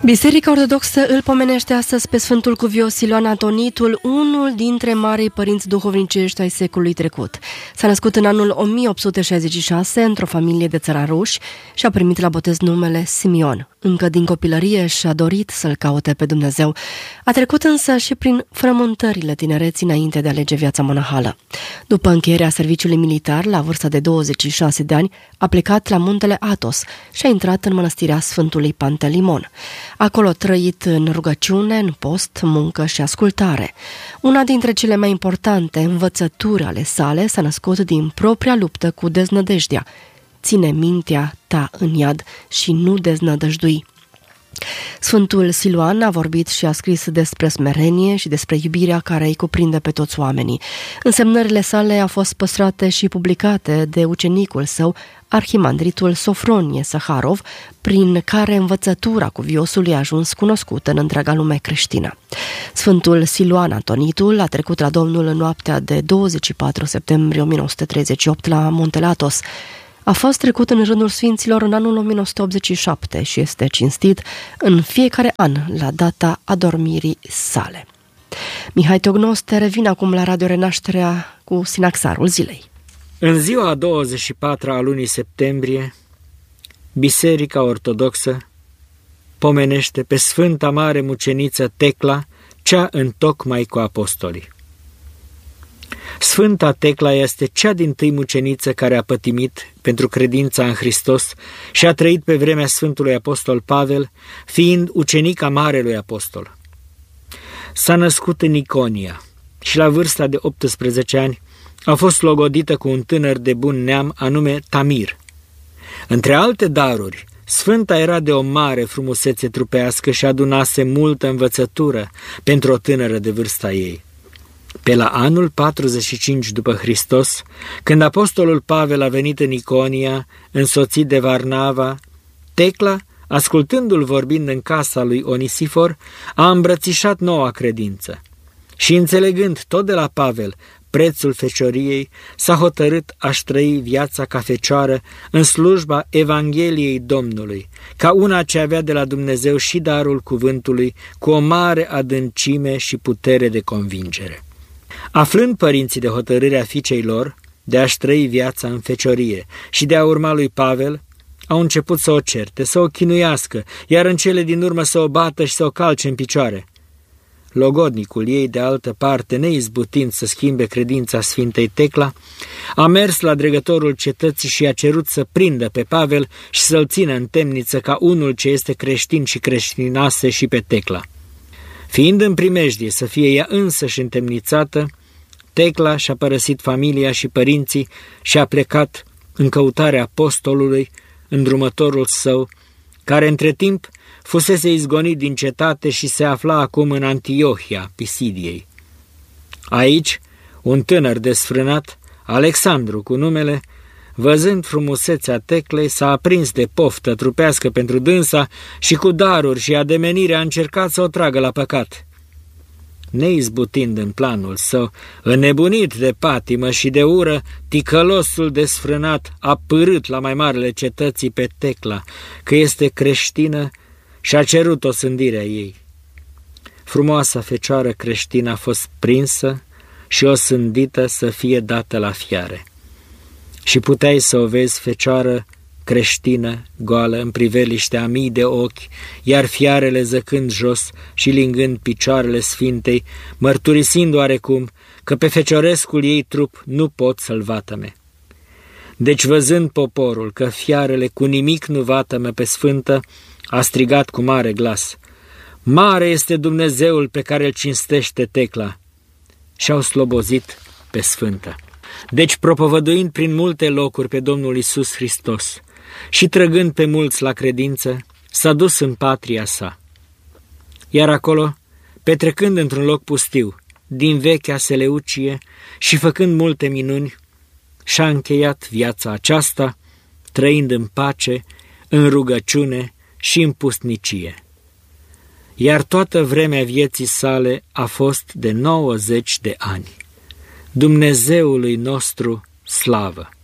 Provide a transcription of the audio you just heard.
Biserica Ortodoxă îl pomenește astăzi pe Sfântul Cuvios Siluan Antonitul, unul dintre marii părinți duhovnicești ai secolului trecut. S-a născut în anul 1866 într-o familie de țăraruși și a primit la botez numele Simeon. Încă din copilărie și-a dorit să-L caute pe Dumnezeu. A trecut însă și prin frământările tinereții înainte de a alege viața monahală. După încheierea serviciului militar, la vârsta de 26 de ani, a plecat la muntele Athos și a intrat în mănăstirea Sfântului Pantelimon. Acolo a trăit în rugăciune, în post, muncă și ascultare. Una dintre cele mai importante învățături ale sale s-a născut din propria luptă cu deznădejdea. Ține mintea ta în iad și nu deznădăjdui. Sfântul Siluan a vorbit și a scris despre smerenie și despre iubirea care îi cuprinde pe toți oamenii. Însemnările sale au fost păstrate și publicate de ucenicul său, arhimandritul Sofronie Saharov, prin care învățătura cuviosului a ajuns cunoscută în întreaga lume creștină. Sfântul Siluan Antonitul a trecut la Domnul în noaptea de 24 septembrie 1938 la Muntele Athos. A fost trecut în rândul sfinților în anul 1987 și este cinstit în fiecare an la data adormirii sale. Mihai Tognos te revine acum la Radio Renașterea cu sinaxarul zilei. În ziua a 24-a lunii septembrie, Biserica Ortodoxă pomenește pe Sfânta Mare Muceniță Tecla, cea întocmai cu apostolii. Sfânta Tecla este cea dintâi muceniță care a pătimit pentru credința în Hristos și a trăit pe vremea Sfântului Apostol Pavel, fiind ucenica Marelui Apostol. S-a născut în Iconia și la vârsta de 18 ani a fost logodită cu un tânăr de bun neam anume Tamir. Între alte daruri, Sfânta era de o mare frumusețe trupească și adunase multă învățătură pentru o tânără de vârsta ei. Pe la anul 45 după Hristos, când apostolul Pavel a venit în Iconia, însoțit de Varnava, Tecla, ascultându-l vorbind în casa lui Onisifor, a îmbrățișat noua credință și, înțelegând tot de la Pavel prețul fecioriei, s-a hotărât a-și trăi viața ca fecioară în slujba Evangheliei Domnului, ca una ce avea de la Dumnezeu și darul cuvântului, cu o mare adâncime și putere de convingere. Aflând părinții de hotărârea fiicei lor de a-și trăi viața în feciorie și de a urma lui Pavel, au început să o certe, să o chinuiască, iar în cele din urmă să o bată și să o calce în picioare. Logodnicul ei, de altă parte, neizbutind să schimbe credința Sfintei Tecla, a mers la dregătorul cetății și a cerut să prindă pe Pavel și să-l țină în temniță ca unul ce este creștin și creștinase și pe Tecla. Fiind în primejdie să fie ea însăși întemnițată, Tecla și-a părăsit familia și părinții și a plecat în căutarea apostolului, îndrumătorul său, care între timp fusese izgonit din cetate și se afla acum în Antiohia, Pisidiei. Aici, un tânăr desfrânat, Alexandru cu numele, văzând frumusețea Teclei, s-a aprins de poftă trupească pentru dânsa și cu daruri și ademenire a încercat să o tragă la păcat. Neizbutind în planul său, înnebunit de patimă și de ură, ticălosul desfrânat a pârât la mai marele cetății pe Tecla, că este creștină, și a cerut osândirea ei. Frumoasa fecioară creștină a fost prinsă și osândită să fie dată la fiare. Și puteai să o vezi, fecioară creștină, goală, în priveliște a mii de ochi, iar fiarele zăcând jos și lingând picioarele Sfintei, mărturisind oarecum că pe feciorescul ei trup nu pot să-l vatăme. Deci, văzând poporul că fiarele cu nimic nu vatămă pe Sfântă, a strigat cu mare glas: "Mare este Dumnezeul pe care îl cinstește Tecla!" și au slobozit pe Sfântă. Deci, propovăduind prin multe locuri pe Domnul Iisus Hristos și trăgând pe mulți la credință, s-a dus în patria sa. Iar acolo, petrecând într-un loc pustiu, din vechea Seleucie și făcând multe minuni, și-a încheiat viața aceasta, trăind în pace, în rugăciune și în pusnicie. Iar toată vremea vieții sale a fost de 90 de ani. Dumnezeului nostru slavă!